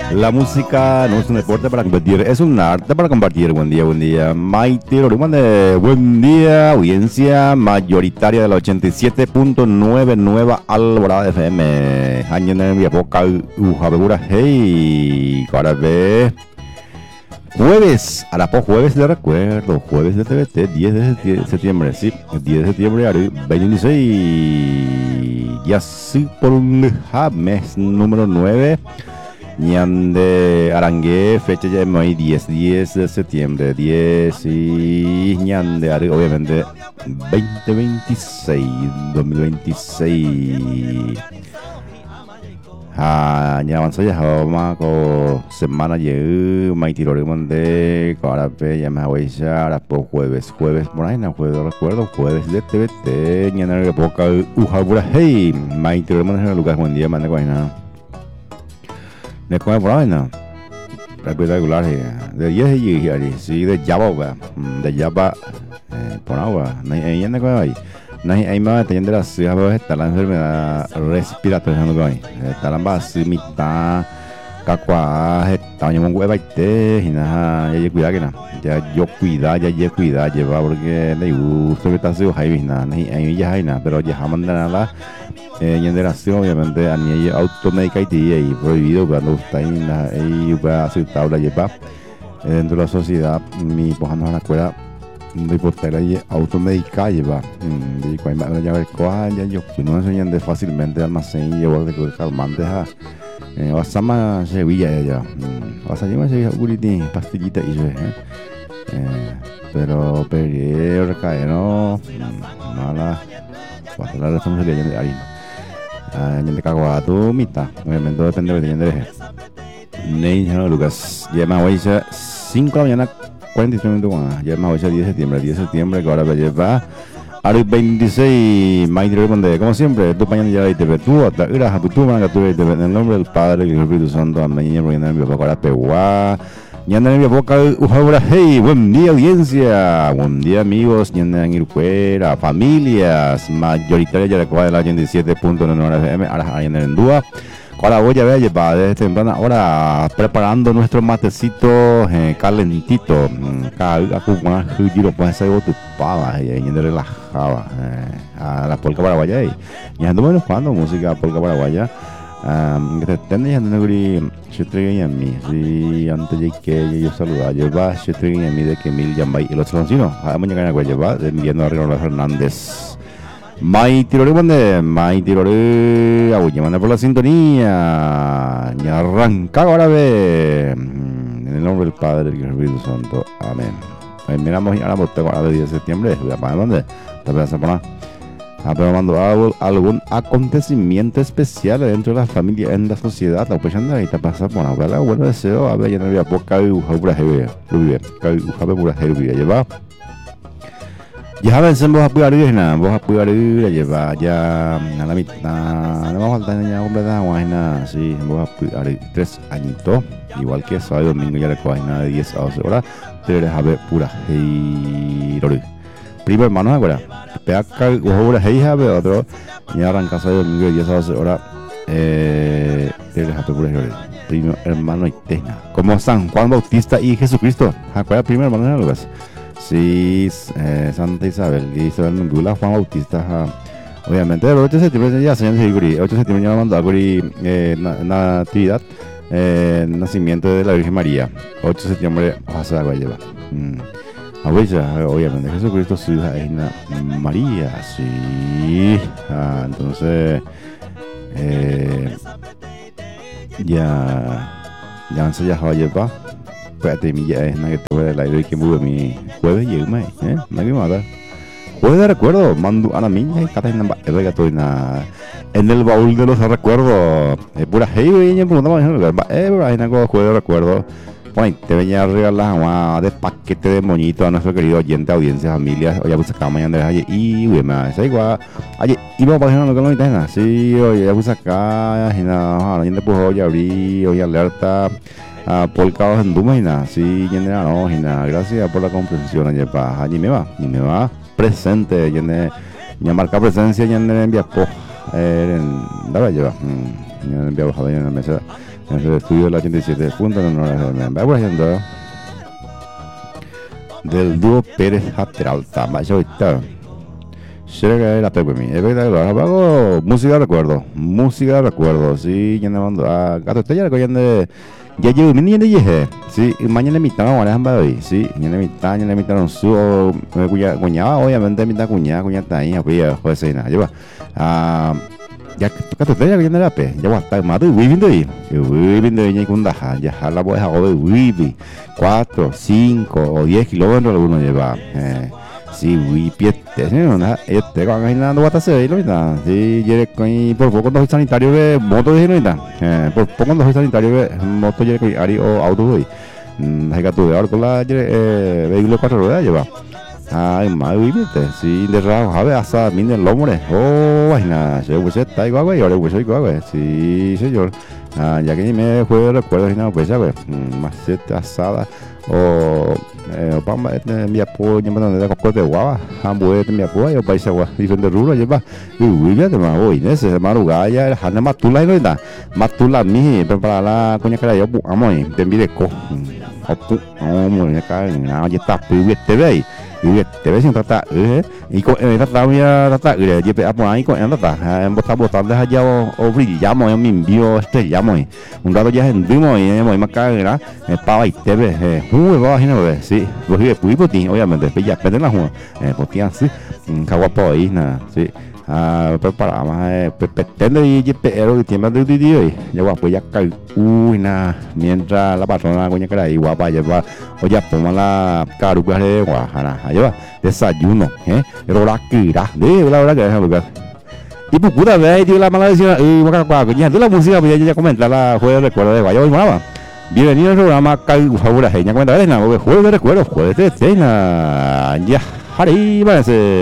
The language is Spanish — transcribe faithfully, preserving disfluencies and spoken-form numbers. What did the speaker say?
La música no es un deporte para competir, es un arte para compartir. Buen día, buen día. Maite Lorumande, buen día, audiencia mayoritaria de la ochenta y siete punto nueve Nueva Alborada F M. Año mi época, Ujabegura, hey, Carabe. Jueves, Arapo, jueves de recuerdo, jueves de T V T, diez de septiembre, sí, diez de septiembre, veintiséis. Ya sí, por un mes número nueve. Ñande Arangué, fecha ya de diez, diez de septiembre, diez y Ñande Arangué, obviamente veinte veintiséis, dos mil veintiséis. Ah, ya avanzó ya vamos con semana ya mai tiro de ahora pe ya me voy ya ahora por jueves, jueves por ahí no jueves recuerdo, jueves de T V T, Ñande en la época Ujabura, hey, mai tiro de Lucas, buen día, manda guayna. De comer por ahí, ¿no? Espectacular, de diez y allí, sí, de Java, de Java, por agua, no hay en de comer ahí. No hay hay más de la ciudad, está la enfermedad respiratoria, no hay. Está la base, mitad, cacua, está en un huevo y te, y nada, ya yo cuidar que nada. Ya yo cuidar, ya yo cuidar, lleva porque le gusta que está haciendo ahí, nada, ahí ya hay nada, pero ya jamás nada. Eh, y en relación, obviamente, a nivel automedica y prohibido cuando está ahí va a ser tabla lleva dentro de la sociedad. Mi pojano a la escuela de portera y automedica lleva de cuando ya ver cosas ya yo no enseñan de fácilmente almacén y llevo de calmantes a vas a más Sevilla ya vas a llevar Sevilla uriti pastillita y yo pero pero recae no mala vas a la responsabilidad de ahí. Ah, ya me cago a tu mitad. Obviamente depende de dónde Ney, Lucas. Ya me voy a cinco de la mañana, cuarenta y tres minutos más. Ya me voy a diez de septiembre, diez de septiembre, que ahora me lleva a los veintiséis. Maite responde, como siempre, tu pañal ya te ve tú, hasta irás a tu tuma, que tú ves, en el nombre del Padre, y del Espíritu Santo, amén. Y en mi boca, ahora peguá. Y anda en mi boca, ujabra, hey, buen día, audiencia. Buen día, amigos. Y anda en Ircuera, familias mayoritarias de la cuadra de la ochenta y siete punto nueve F M. Ahora hay en el Endúa. Ahora voy a ver, lleva desde temprana hora preparando nuestro matecito eh, calentito. Cada una giro puede ser ocupada y ahí relajaba a la polca paraguaya. Y ando bueno jugando música polca paraguaya. Um, que tende ya no gri se entregué a mí sí antes de que yo saludaba lleva se entregué a mí de que mil llambay y los francinos a mañana que lleva de Emiliano Arriola Fernández Mai tirore mande Mai tirore a manda por la sintonía y arranca ahora ve en el nombre del Padre y del Espíritu Santo amén. Pues miramos ahora por ahora de diez de septiembre voy a poner dónde te vas a poner Ah, pero mando algo, algún acontecimiento especial dentro de la familia, en la sociedad, o pues anda y te pasa por ahora, bueno deseo, a ver, ya no había poca y ujabura jebe, rubia, ujabura jebe, lleva. Ya ven, vos a cuidar y nada, vos a cuidar y lleva ya a la mitad, no vamos a faltar ya completar agua, nada, sí, vos a cuidar tres añitos, igual que sábado y domingo ya le coges nada de diez a doce horas, te dejas ver pura jebe, primo hermano, ¿verdad? Pega ujabura jebe, otro, ya arranca sábado y domingo de diez a doce horas, eh, te dejas ver pura jebe, primo hermano y tena, como San Juan Bautista y Jesucristo, ¿cuál es el primer hermano de Lucas? Sí, eh, Santa Isabel y Isabel Mendula, Juan Bautista, ja. Obviamente el ocho de septiembre ya se llama ocho de septiembre ya mandó a Guri eh, natividad, eh, nacimiento de la Virgen María, ocho de septiembre Oaxaca va a llevar. Mm. Abuela, obviamente Jesucristo su hija es María, sí, ah, entonces eh, ya ya se ya va a llevar. Espérate, mi ya es nada que te voy a del aire y que mueve mi jueves y el mes, ¿eh? Nada que mata. Jueves de recuerdo, mando a la niña y cata en el gato en el baúl de los recuerdos. Es pura hey, y me preguntaba, eh, pero hay nada jueves de recuerdo. Bueno, te venía a regalar una de paquete de moñito a nuestro querido oyente, audiencia, familia. Oye, pues acá mañana de ayer y güey, me hace igual. Ayer iba a pasar lo que no me nada. Sí, oye, pues acá, y nada, la gente puso hoy abrí, hoy alerta. Uh, polcados en Duma y nada, sí, Yene, no, y nada, gracias por la comprensión, ayer para allí me va, y me va presente, Yene, ya marca presencia, Yene envía po, eh, en, dale, lleva, Yene envía bajada en la mesa, en el estudio de la ochenta y siete punto nueve. Va por ejemplo del dúo Pérez Ateralta, más ahorita. Será la pepe mi, espectacular. Apago música de recuerdo, música de recuerdo, sí, ya me mando a gato estrella recogiendo. Ya llevo mi niña de yeje, sí, mañana mitad no van a dejar hoy, sí, mañana mitad, mañana mitad no subo, cuñada, obviamente mitad cuñada, cuñada está ahí, pues pues ahí nada, lleva. Ah, ya gato estrella recogiendo la pe, ya va a estar más de viviendo ahí, viviendo ahí con daja, ya la voy a dejar hoy, vivi, cuatro, cinco o diez kilómetros alguno lleva. Eh, sí, muy piete, ¿sí? Este, cuando hay nada, no va a estar ahí, ¿no? Sí, y por poco no soy sanitario de moto, ¿no? Eh, por poco no soy sanitario de moto, y o auto, ¿sí? Hay que tu de ahora con la vehículo cuatro ruedas, lleva. Ay, más, muy piete, sí, de raro, a ver, hasta mí del hombre, oh, vaina, se pues está igual, güey, ahora pues soy igual, güey, sí, señor. Ah, ya que ni me juego recuerdo, no, pues ya, güey, maceta asada. O eh, pamba este mi apoyo llamando de cocote guava hamburguesa este mi apoyo país agua diferente rubro lleva y vive de más hoy ese madrugada ya hana matula y no está matula mi prepara la coña cara yo amo y te envíe co opu amo ya cara na ya está pibe te ve y te ves sin tratar eh y con eh tratar ya tratar y ya pe apo ahí con anda ta en botar botar de allá o brillamos en mi envío este llamo un rato ya vendimos y hemos más cara eh para y te ves eh uy va imagina ve sí pues vive pues pues obviamente ya pende la juega eh pues tiene así caguapo ahí nada sí ah prepara más eh pretende y pero que tiene de día y ya va pues ya cae uy nada mientras la patrona coña cara igual para llevar o ya ponga la caruca de Guajara allá va desayuno eh pero la quira de la verdad que es lugar y pues puta ve tío la mala decisión y boca cuaco ya de la música pues ya comenta la juego de recuerdo de Guayo y Moraba. Bienvenido al programa Cagu Fabula Genia cuenta de nada juego de recuerdo juego de cena ya arriba ese